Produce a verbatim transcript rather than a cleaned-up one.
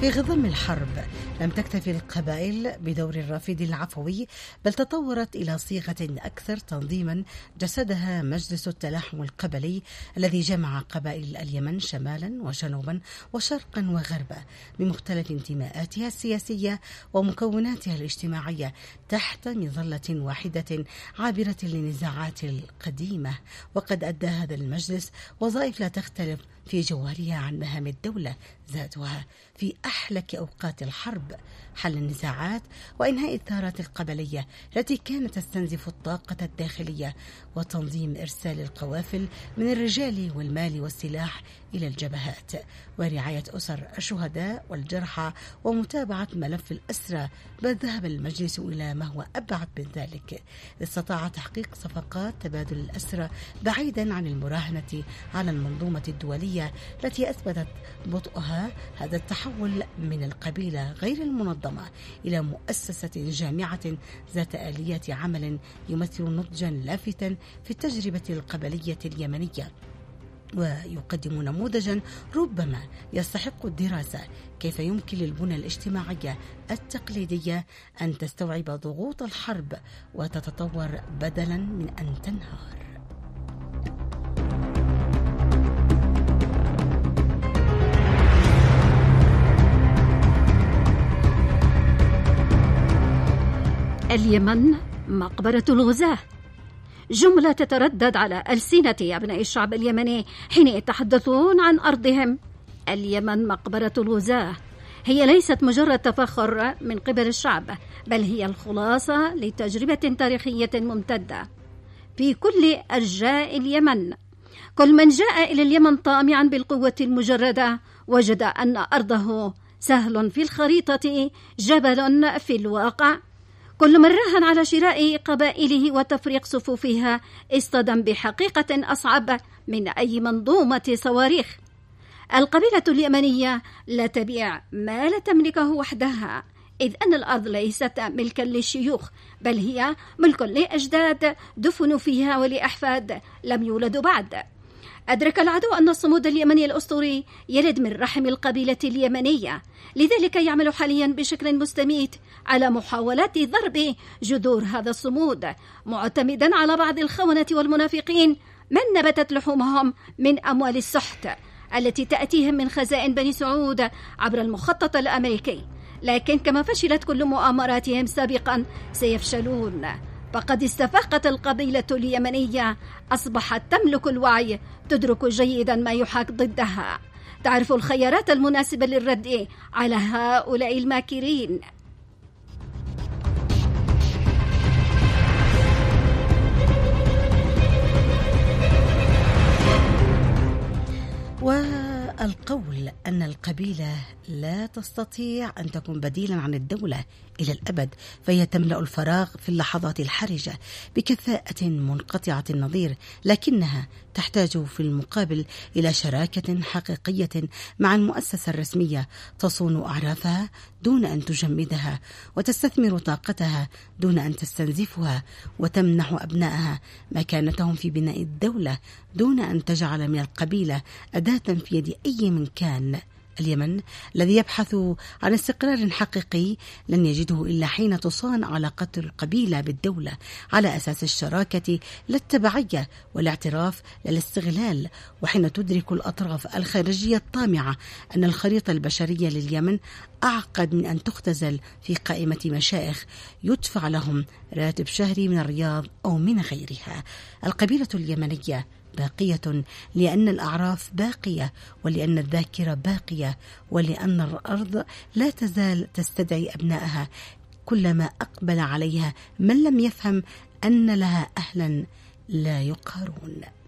في غضم الحرب لم تكتفي القبائل بدور الرافد العفوي، بل تطورت إلى صيغة أكثر تنظيما جسدها مجلس التلاحم القبلي الذي جمع قبائل اليمن شمالا وجنوبا وشرقا وغربا بمختلف انتماءاتها السياسية ومكوناتها الاجتماعية تحت مظلة واحدة عابرة للنزاعات القديمة. وقد أدى هذا المجلس وظائف لا تختلف في جوهرها عن مهام الدولة ذاتها في أحلك أوقات الحرب: حل النزاعات وإنهاء الثارات القبلية التي كانت تستنزف الطاقة الداخلية، وتنظيم إرسال القوافل من الرجال والمال والسلاح إلى الجبهات، ورعاية أسر الشهداء والجرحى، ومتابعة ملف الأسرى. بل ذهب المجلس إلى ما هو أبعد من ذلك، استطاع تحقيق صفقات تبادل الأسرى بعيدا عن المراهنة على المنظومة الدولية التي أثبتت بطئها هذا التحول من القبيلة غير المنظمة إلى مؤسسة جامعة ذات آليات عمل يمثل نضجا لافتا في التجربة القبلية اليمنية، ويقدم نموذجا ربما يستحق الدراسة: كيف يمكن للبنى الاجتماعية التقليدية أن تستوعب ضغوط الحرب وتتطور بدلا من أن تنهار. اليمن مقبرة الغزاة، جملة تتردد على ألسنة أبناء الشعب اليمني حين يتحدثون عن أرضهم. اليمن مقبرة الغزاة هي ليست مجرد تفخر من قبل الشعب، بل هي الخلاصة لتجربة تاريخية ممتدة في كل أرجاء اليمن. كل من جاء إلى اليمن طامعا بالقوة المجردة وجد أن أرضه سهل في الخريطة، جبل في الواقع. كل من راهن على شراء قبائله وتفريق صفوفها اصطدم بحقيقة أصعب من أي منظومة صواريخ. القبيلة اليمنية لا تبيع ما لا تملكه وحدها، إذ أن الأرض ليست ملكا للشيوخ، بل هي ملك لأجداد دفنوا فيها ولأحفاد لم يولدوا بعد. أدرك العدو أن الصمود اليمني الأسطوري يلد من رحم القبيلة اليمنية، لذلك يعمل حاليا بشكل مستميت على محاولات ضرب جذور هذا الصمود، معتمدا على بعض الخونة والمنافقين من نبتت لحومهم من أموال السحت التي تأتيهم من خزائن بني سعود عبر المخطط الأمريكي. لكن كما فشلت كل مؤامراتهم سابقا سيفشلون، فقد استفاقت القبيلة اليمنية، أصبحت تملك الوعي، تدرك جيدا ما يحاك ضدها، تعرف الخيارات المناسبة للرد على هؤلاء الماكرين. والقول أن القبيلة لا تستطيع أن تكون بديلا عن الدولة إلى الأبد، فهي تملأ الفراغ في اللحظات الحرجة بكفاءة منقطعة النظير، لكنها تحتاج في المقابل إلى شراكة حقيقية مع المؤسسة الرسمية تصون أعرافها دون أن تجمدها، وتستثمر طاقتها دون أن تستنزفها، وتمنح أبنائها مكانتهم في بناء الدولة دون أن تجعل من القبيلة أداة في يد أي من كان. اليمن الذي يبحث عن استقرار حقيقي لن يجده إلا حين تصان علاقة القبيلة بالدولة على أساس الشراكة لا التبعية والاعتراف لا الاستغلال، وحين تدرك الأطراف الخارجية الطامعة أن الخريطة البشرية لليمن أعقد من أن تختزل في قائمة مشايخ يدفع لهم راتب شهري من الرياض أو من غيرها. القبيلة اليمنية باقية لأن الأعراف باقية، ولأن الذاكرة باقية، ولأن الأرض لا تزال تستدعي أبنائها كلما أقبل عليها من لم يفهم أن لها أهلا لا يقهرون.